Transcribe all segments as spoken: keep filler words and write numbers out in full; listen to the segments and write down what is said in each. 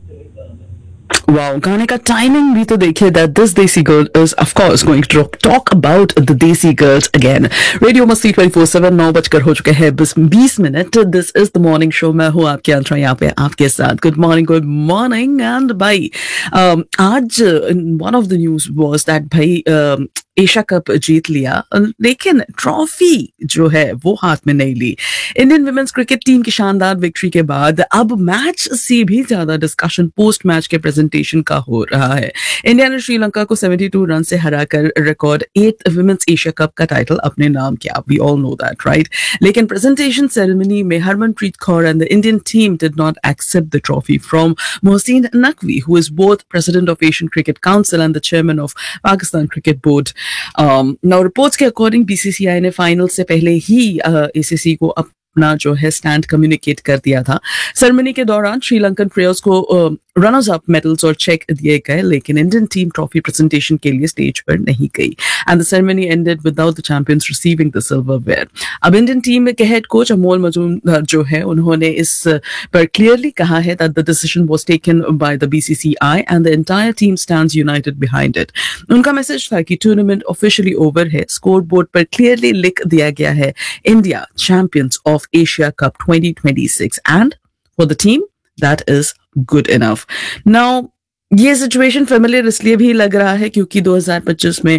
Wow, गाने का timing भी तो देखिए दैट दिस देसी girl is of course going to talk about the देसी गर्ल्स अगेन. रेडियो मस्ती ट्वेंटी फोर सेवन, नौ बजकर हो चुके हैं बस बीस minute. This is the morning show. मैं हूँ आपके अंतरा यहाँ पे आपके साथ. Good morning, good morning. And भाई um, आज one of the news was that भाई um, एशिया कप जीत लिया, लेकिन ट्रॉफी जो है वो हाथ में नहीं ली. इंडियन विमेंस क्रिकेट टीम की शानदार विक्ट्री के बाद अब मैच से भी ज्यादा डिस्कशन पोस्ट मैच के प्रेजेंटेशन का हो रहा है. इंडिया ने श्रीलंका को बहत्तर रन से हराकर record eight women's Asia cup का टाइटल अपने नाम किया. We all know that, right? लेकिन प्रेजेंटेशन सेरेमनी में Harmanpreet Kaur and the Indian team did not accept the trophy from Mohsin Naqvi, who is both president of Asian cricket council and the chairman of Pakistan cricket board. Now reports के according BCCI ने final से पहले ही ACC को अपना जो है stand communicate कर दिया था. सेरेमनी के दौरान श्रीलंकन प्लेयर्स को रनर्स अप मेडल्स और चेक दिए गए, लेकिन इंडियन टीम ट्रॉफी प्रेजेंटेशन के लिए स्टेज पर नहीं गई and the ceremony ended without the champions receiving the silverware. अब इंडियन टीम के हेड कोच अमोल मजूमदार जो है उन्होंने इस पर क्लियरली कहा है that the decision was taken by the BCCI and the entire team stands United behind it. उनका मैसेज था कि टूर्नामेंट ऑफिशियली ओवर है. स्कोर बोर्ड पर क्लियरली लिख दिया गया है India champions of Asia cup twenty twenty six and for the team that is good enough. Now, ये सिचुएशन फेमिलियर इसलिए भी लग रहा है क्योंकि दो हज़ार पच्चीस में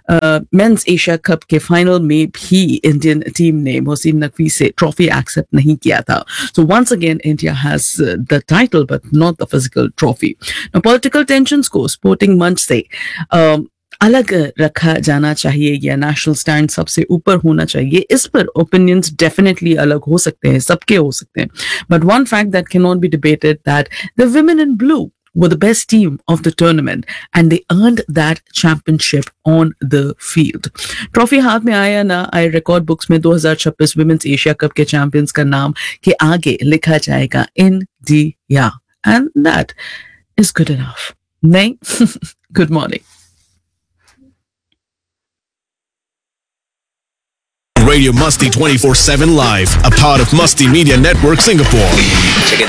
मेंस एशिया कप के फाइनल में भी इंडियन टीम ने मोहसिन नकवी से ट्रॉफी एक्सेप्ट नहीं किया था. So once again India has the title but not the physical trophy. Now political tensions को स्पोर्टिंग मंच से uh, अलग रखा जाना चाहिए या नेशनल स्टैंड सबसे ऊपर होना चाहिए, इस पर ओपिनियंस डेफिनेटली अलग हो सकते हैं, सबके हो सकते हैं. But one fact that can not be debated that the women in blue were the best team of the tournament and they earned that championship on the field. Trophy हाथ में आया ना आए, रिकॉर्ड बुक्स में दो हज़ार छब्बीस women's Asia cup के चैंपियंस का नाम के आगे लिखा जाएगा India and that is good enough. नहीं? Good morning. Radio Musty twenty-four seven Live, a part of Musty Media Network Singapore. Check it out.